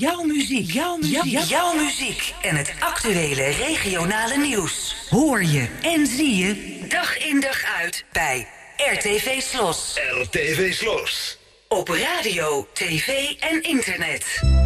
Jouw muziek. Jouw muziek en het actuele regionale nieuws. Hoor je en zie je dag in dag uit bij RTV Slos. RTV Slos. Op radio, tv en internet.